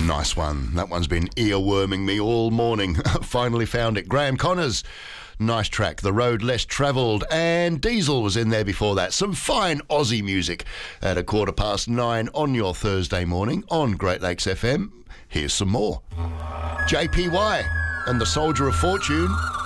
Nice one. That one's been earworming me all morning. Finally found it. Graham Connors. Nice track. The Road Less Travelled. And Diesel was in there before that. Some fine Aussie music at 9:15 on your Thursday morning on Great Lakes FM. Here's some more. JPY and the Soldier of Fortune.